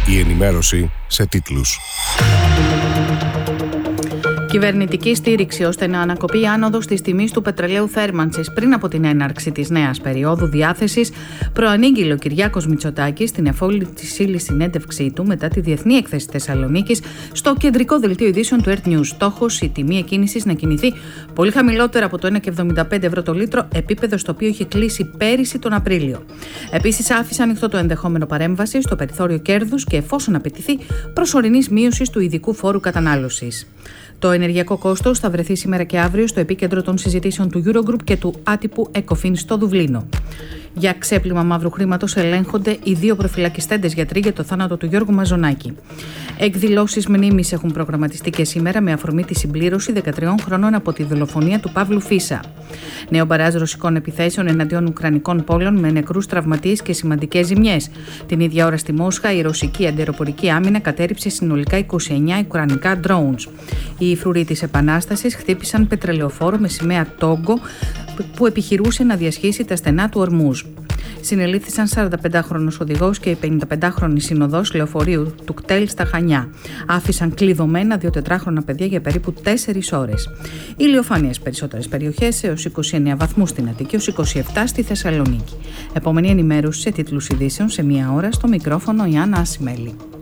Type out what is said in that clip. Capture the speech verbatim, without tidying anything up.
Η ενημέρωση σε τίτλους. Κυβερνητική στήριξη ώστε να ανακοπεί η άνοδος της τιμής του πετρελαίου θέρμανσης πριν από την έναρξη της νέας περίοδου διάθεσης, προανήγγειλε ο Κυριάκος Μητσοτάκης στην εφόλητη συνέντευξή του μετά τη Διεθνή Έκθεση Θεσσαλονίκης στο κεντρικό δελτίο ειδήσεων του Earth News. Στόχος η τιμή εκκίνησης να κινηθεί πολύ χαμηλότερα από το ένα κόμμα εβδομήντα πέντε ευρώ το λίτρο, επίπεδο στο οποίο είχε κλείσει πέρυσι τον Απρίλιο. Επίσης, άφησε ανοιχτό το ενδεχόμενο παρέμβαση στο περιθώριο κέρδους και, εφόσον απαιτηθεί, προσωρινής μείωσης του ειδικού φόρου κατανάλωσης. Το ενεργειακό κόστος θα βρεθεί σήμερα και αύριο στο επίκεντρο των συζητήσεων του Eurogroup και του άτυπου ECOFIN στο Δουβλίνο. Για ξέπλυμα μαύρου χρήματος ελέγχονται οι δύο προφυλακιστέντες γιατροί για το θάνατο του Γιώργου Μαζονάκη. Εκδηλώσεις μνήμης έχουν προγραμματιστεί και σήμερα με αφορμή τη συμπλήρωση δεκατριών χρόνων από τη δολοφονία του Παύλου Φίσα. Νέο μπαράζ ρωσικών επιθέσεων εναντίον ουκρανικών πόλεων με νεκρούς, τραυματίες και σημαντικές ζημιές. Την ίδια ώρα στη Μόσχα η ρωσική αντιαεροπορική άμυνα κατέρριψε συνολικά είκοσι εννέα ουκρανικά drones. Οι φρουροί της Επανάστασης χτύπησαν πετρελαιοφόρο με σημαία Τόγκο που επιχειρούσε να διασχίσει τα στενά του Ορμούζ. Συνελήφθησαν σαρανταπεντάχρονος οδηγός και η πενηνταπεντάχρονη συνοδός λεωφορείου του κτέλ στα Χανιά. Άφησαν κλειδωμένα δύο τετράχρονα παιδιά για περίπου τέσσερις ώρες. Ηλιοφάνεια στις περισσότερες περιοχές, έως είκοσι εννέα βαθμούς στην Αττική, έως είκοσι επτά στη Θεσσαλονίκη. Επόμενη ενημέρωση σε τίτλους ειδήσεων σε μία ώρα, στο μικρόφωνο η Άννα Ασημέλη.